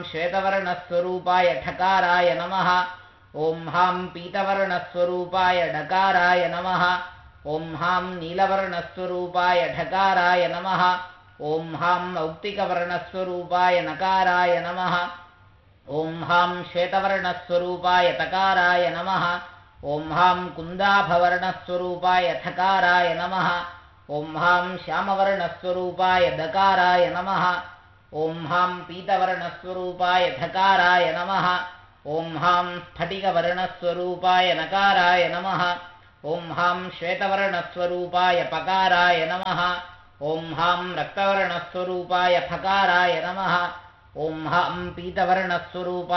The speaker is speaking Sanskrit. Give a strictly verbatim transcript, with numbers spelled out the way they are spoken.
श्वेतवर्णस्वरूपाय ठकाराय नमः। ॐ हां पीतवर्णस्वरूपाय डकाराय नमः। ॐ हां नीलवर्णस्वरूपाय ढकाराय नमः। ॐ हां मौक्तिकवर्णस्वरूपाय नकाराय नमः। ॐ हां श्वेतवर्णस्वरूपाय तकाराय नमः। ॐ हां कुन्दाभवर्णस्वरूपाय थकाराय नमः। ॐ हां श्यामवर्णस्वरूपाय दकाराय नमः। ॐ हां पीतवर्णस्वरूपाय धकाराय नमः। ॐ हां स्फटिकवर्णस्वरूपाय नकाराय नमः। ॐ हां श्वेतवर्णस्वरूपाय पकाराय नमः। ॐ हां रक्तवर्णस्वरूपाय फकाराय नमः। ॐ हां पीतवर्णस्वरूपाय